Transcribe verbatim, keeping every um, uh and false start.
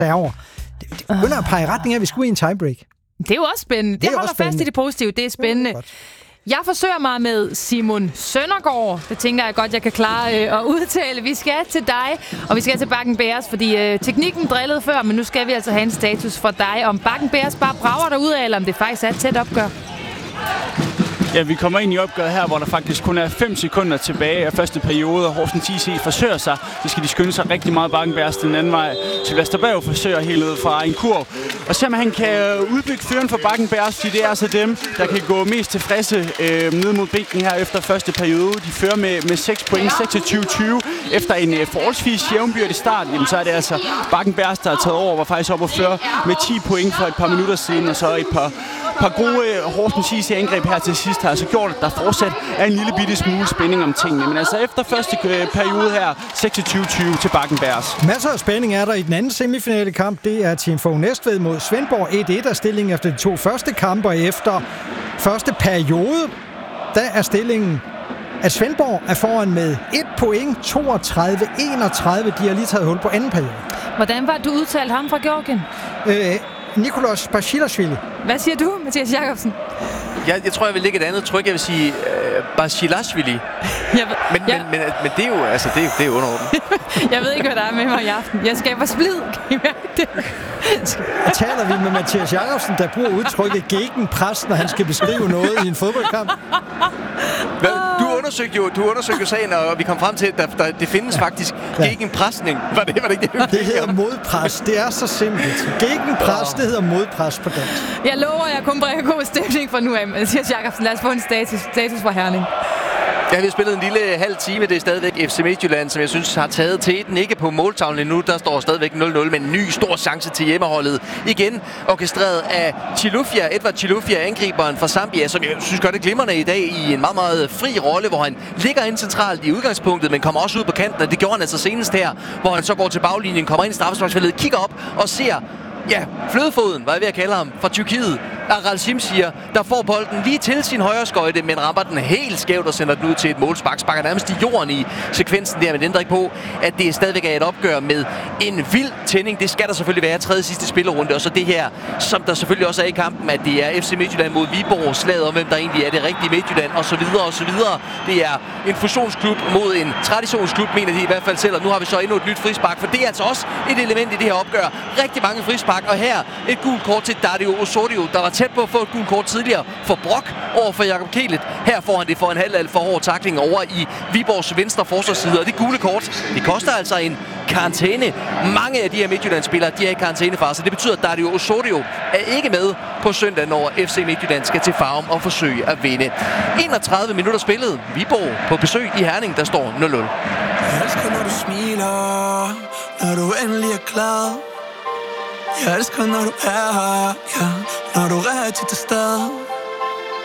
derovre. Det, det begynder at pege i retning af, at vi skulle i en tiebreak. Det er jo også spændende. Det, det holder fast i det positive. Det er spændende. Det jeg forsøger mig med Simon Søndergaard. Det tænker jeg godt, jeg kan klare øh, at udtale. Vi skal til dig, og vi skal til Bakken Bears, fordi øh, teknikken drillede før, men nu skal vi altså have en status for dig. Om Bakken Bears bare brager derud af, eller om det faktisk er et tæt opgør. Ja, vi kommer ind i opgøret her, hvor der faktisk kun er fem sekunder tilbage af første periode, og Horsens I C forsøger sig. Så skal de skynde sig rigtig meget Bakken Bears den anden vej. Sylvester Berg forsøger helt ned fra en kurv. Og se om han kan udbygge føren for Bakken Bears, fordi det er altså dem, der kan gå mest tilfredse øh, ned mod bænken her efter første periode. De fører med, med seks point, seksogtyve tyve. Efter en øh, forholdsvis jævnbyrdig start, jamen, så er det altså Bakken Bears, der har taget over, var faktisk op og fører med ti point for et par minutter siden, og så et par par gode Horsens I C-angreb her til sidst har altså gjort, at der fortsat er en lille bitte smule spænding om tingene. Men altså efter første periode her, seksogtyve tyve til Bakken Bears. Masser af spænding er der i den anden semifinale kamp. Det er Team Fogh Næstved mod Svendborg. et et er stillingen efter de to første kamper. Efter første periode, der er stillingen, at Svendborg er foran med et point, toogtredive enogtredive. De har lige taget hul på anden periode. Hvordan var du udtalt ham fra Georgien? Øh, Nicolas Basilashvili. Hvad siger du, Mathias Jacobsen? Jeg, jeg tror, jeg vil lægge et andet tryk. Jeg vil sige øh, Basilashvili. Men, men, ja. men, men, men det er jo, altså, det er, det er underordnet. Jeg ved ikke, hvad der er med mig i aften. Jeg skaber splid. Kan I mærke det? Og taler vi med Mathias Jacobsen, der bruger udtrykket gegenpres, når han skal beskrive noget i en fodboldkamp? Hvad? Du undersøgte jo, du undersøgte jo sagen, og vi kom frem til, at der, der, det findes ja. faktisk ja. gegenpresning. Var det, var det ikke det? Det hedder modpres. Det er så simpelt. Gegenpres, det hedder modpres på dansk. Jeg lover, at jeg kun bringer god stemning fra nu af. Mathias Jacobsen, lad os få en status, status fra Herning. Ja, vi har spillet en lille halv time. Det er stadigvæk F C Midtjylland, som jeg synes har taget teten. Ikke på måltavlen endnu. Der står stadigvæk nul nul, men en ny stor chance til hjemmeholdet. Igen orkestreret af Chilufya, Edvard Chilufya, angriberen fra Zambia, som jeg synes gør det glimrende i dag i en meget, meget fri rolle, hvor han ligger ind centralt i udgangspunktet, men kommer også ud på kanten, og det gjorde han altså senest her, hvor han så går til baglinjen, kommer ind i straffesparksfeltet, kigger op og ser, ja, flødefoden, hvad jeg ved at kalde ham, fra Tyrkiet. Aral Simsier, der får bolden lige til sin højre skøjte, men rammer den helt skævt og sender den ud til et målspark. Sparker nærmest i jorden i sekvensen der, men det ændrer ikke på, at det stadigvæk er et opgør med en vild tænding. Det skal der selvfølgelig være tredje sidste spillerunde, og så det her, som der selvfølgelig også er i kampen, at det er F C Midtjylland mod Viborg, slaget om hvem der egentlig er det rigtige Midtjylland, og så videre og så videre. Det er en fusionsklub mod en traditionsklub, mener de i hvert fald selv, og nu har vi så endnu et nyt frispark, for det er altså også et element i det her opgør. Rigtig mange frispark, og her et gult kort til Dario Osorio, der var tæt på at få et gult kort tidligere for Brock over for Jakob Kielet. Her får han det for en halv for hård tackling over i Viborgs venstre forsvarsside, og det gule kort, det koster altså en karantæne. Mange af de her Midtjylland-spillere, de er i karantænefar, så det betyder, at Dario Osorio er ikke med på søndag, når F C Midtjylland skal til Farum og forsøge at vinde. enogtredive minutter spillet. Viborg på besøg i Herning, der står nul nul. Jeg elsker, når du smiler, når du endelig er glad. Jeg elsker, når du er her, ja, når du er rigtig til stede.